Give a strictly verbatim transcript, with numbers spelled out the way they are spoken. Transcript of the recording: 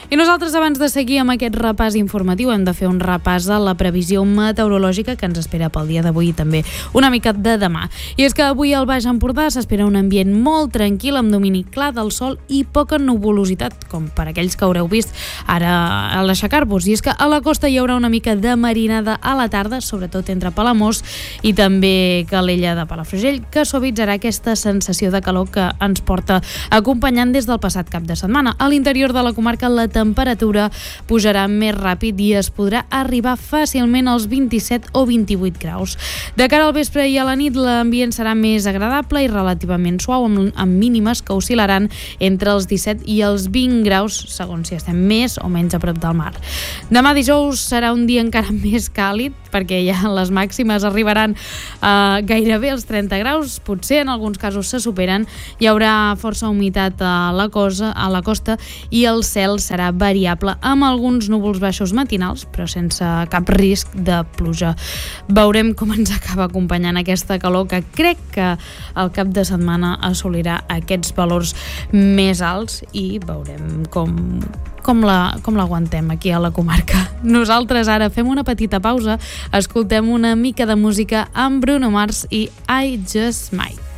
I nosaltres, abans de seguir amb aquest repàs informatiu, hem de fer un repàs a la previsió meteorològica que ens espera pel dia d'avui i també una mica de demà. I és que avui al Baix Empordà s'espera un ambient molt tranquil amb domini clar del sol i poca nuvolositat, com per aquells que haureu vist ara a l'aixecar-vos. I és que a la costa hi haurà una mica de marinada a la tarda, sobretot entre Palamós i també Calella de Palafrugell, que suavitzarà aquesta sensació de calor que ens porta acompanyant des del passat cap de setmana. A l'interior de la comarca la temperatura pujarà més ràpid i es podrà arribar fàcilment als vint-i-set o vint-i-vuit graus. De cara al vespre i a la nit l'ambient serà més agradable i relativament suau, amb, amb mínimes que oscil·laran entre els disset i els vint graus, segons si estem més o menys a prop del mar. Demà dijous serà un dia encara més càlid, perquè ja les màximes arribaran uh, gairebé als trenta graus, potser en alguns casos se superen, hi haurà força humitat a la, cosa, a la costa i el cel serà variable amb alguns núvols baixos matinals, però sense cap risc de pluja. Veurem com ens acaba acompanyant aquesta calor, que crec que al cap de setmana assolirà aquests valors més alts i veurem com, com la, com l'aguantem aquí a la comarca. Nosaltres ara fem una petita pausa, escoltem una mica de música amb Bruno Mars i I Just Might.